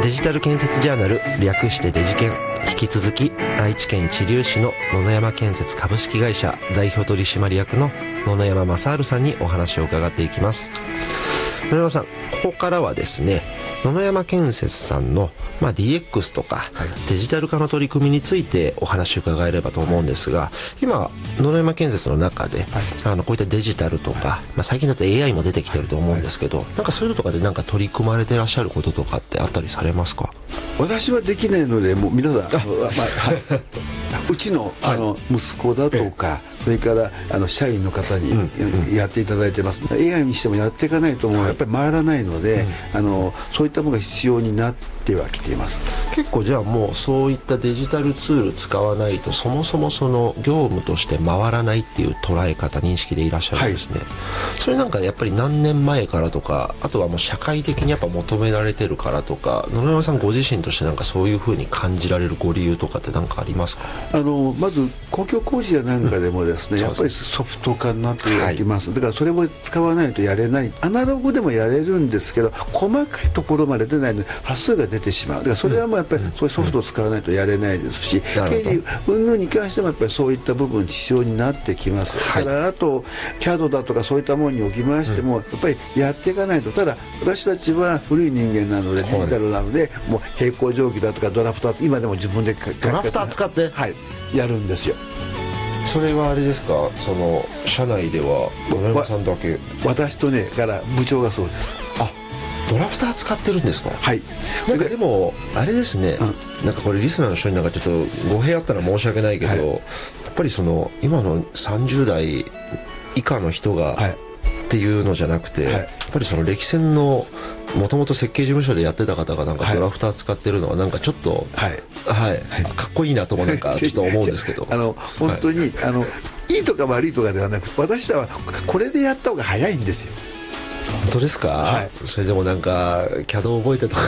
デジタル建設ジャーナル、略してデジ建、引き続き愛知県知立市の野々山建設株式会社代表取締役の野々山正治さんにお話を伺っていきます。野々山さん、ここからはですね、野々山建設さんの、DX とかデジタル化の取り組みについてお話を伺えればと思うんですが、今野々山建設の中で、こういったデジタルとか、最近だと AI も出てきてると思うんですけど、なんかそういうのとかでなんか取り組まれてらっしゃることとかってあったりされますか？ 私はできないので、もう皆さんうちの、息子だとか、それから社員の方にやっていただいてます。AI にしてもやっていかないともうやっぱり回らないので、そういったものが必要になってはきています。 結構じゃあもうそういったデジタルツール使わないとそもそもその業務として回らないっていう捉え方、認識でいらっしゃるんですね。それなんかやっぱり何年前からとか、あとはもう社会的にやっぱ求められてるからとか、野々山さんご自身としてなんかそういうふうに感じられるご理由とかって何かありますか？ まず公共工事やなんかでもですね、やっぱりソフト化になっていきます。だからそれも使わないとやれない。アナログでもやれるんですけど、細かいところまで出ないので端数が出てしまう。だからそれはもうやっぱりそういうソフトを使わないとやれないですし、経理云々に関してもやっぱりそういった部分必要になってきます。だからあと CAD だとかそういったものにおきましても、やっぱりやっていかないと。ただ私たちは古い人間なので、デジタルなので、もう平行定規だとかドラフター、今でも自分でドラフター使ってやるんですよ。 それはあれですか、その社内では野々山さんだけ？ 私とねから部長がそうです。 ドラフター使ってるんですか？ はい。 なんかでもあれですね、なんかこれリスナーの人になんかちょっと語弊あったら申し訳ないけど、やっぱりその今の30代以下の人が、っていうのじゃなくて、やっぱりその歴戦のもともと設計事務所でやってた方がなんかドラフター使ってるのはなんかちょっとかっこいいなともなんかちょっと思うんですけど本当にいいとか悪いとかではなく、私はこれでやった方が早いんですよ。 本当ですか？それでもなんか CAD 覚えてと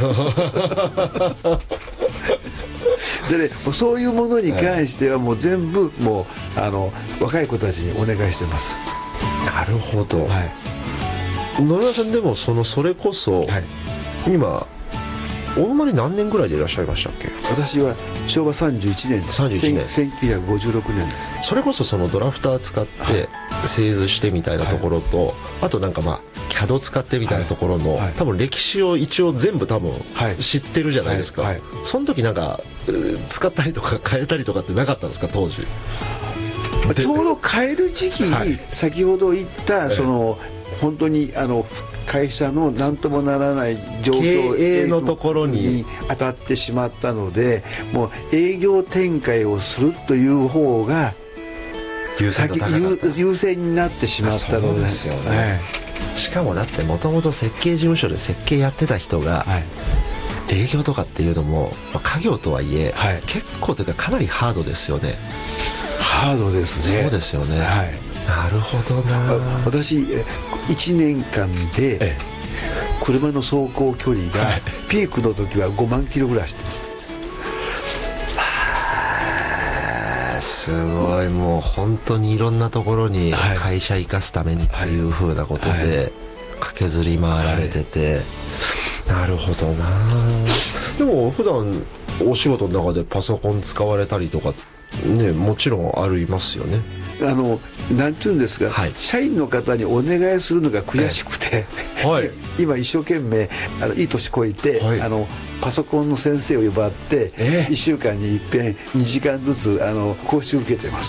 かでね、そういうものに関してはもう全部もう若い子たちにお願いしてます。 なるほど。野々山さんでもそれこそ、今お生まれ何年ぐらいでいらっしゃいましたっけ？ 私は昭和31年です。 31年 1956年です。 それこそそのドラフター使って製図してみたいなところと、あとなんかCAD 使ってみたいなところの、多分歴史を一応全部多分知ってるじゃないですか。その時なんか使ったりとか変えたりとかってなかったんですか、当時？ ちょうど変える時期に先ほど言った本当に会社の何ともならない状況経営のところに当たってしまったので、もう営業展開をするという方が優先になってしまったので。 そうですよね。しかもだってもともと設計事務所で設計やってた人が、営業とかっていうのも、家業とはいえ、結構というかかなりハードですよね。 ハードですね。 そうですよね。なるほどな。 私1年間で車の走行距離がピークの時は5万キロぐらい走ってます。 すごい、もう本当にいろんなところに会社生かすためにっていう風なことで駆けずり回られてて、なるほどな。でも普段お仕事の中でパソコン使われたりとかね、もちろんありますよね。 なんていうんですか、社員の方にお願いするのが悔しくて、今一生懸命いい年越えて、パソコンの先生を呼ばって1週間に一遍2時間ずつ講習受けてます。